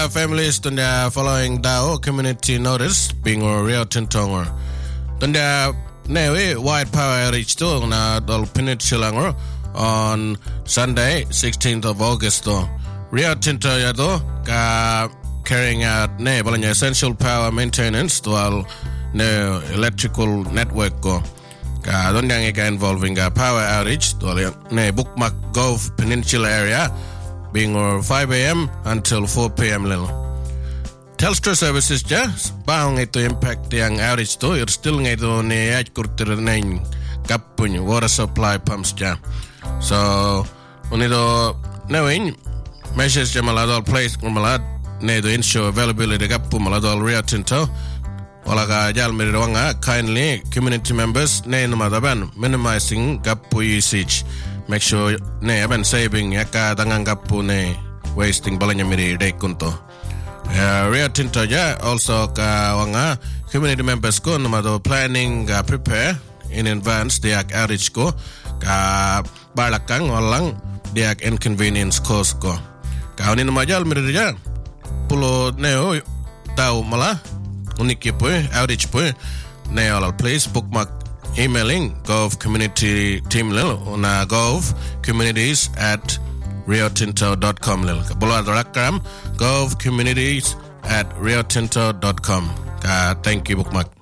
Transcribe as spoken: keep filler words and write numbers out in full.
families tunda following Dao community notice being or Rio Tinto tunda newe wide power outage to na dol peninsula on Sunday sixteenth of August to Rio Tinto yado ka carrying out ne balanya essential power maintenance to all ne electrical network go ka don yang ka involving a power outage to ne Bookmark Gove Peninsula area being or five a.m. until four p.m. lil. Telstra services ja baong ito impact yang outage to you're still ngayon ni at kurtir na kapun water supply pumps ja. So unito knowing measures ja maladol place malad ne to ensure availability kapu maladol Rio Tinto wala ka jal mirawanga kindly community members ne namadaban minimizing kapu usage. Make sure ne aban saving yaka tangang kapu ne wasting balanya miri day kunto. Uh, Rio Tinto ja also ka wanga community members ko namado planning uh, prepare in advance diak outage ko ka balakang walang diak inconvenience cause ko. Ka unin majal miri ja pulo neo tau mala uniki po outage po ne all place bookmark emailing gov community team lil na gov communities at rio tinto dot com lil kabula darakram gov communities at rio tinto dot com ka thank you bookmark.